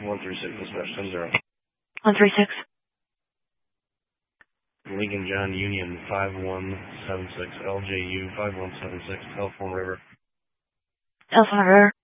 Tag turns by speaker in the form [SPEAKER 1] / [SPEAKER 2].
[SPEAKER 1] 136 dispatch 10-0.
[SPEAKER 2] 136.
[SPEAKER 1] Lincoln John Union 5176 LJU 5176 Telephone River.
[SPEAKER 2] Telephone River.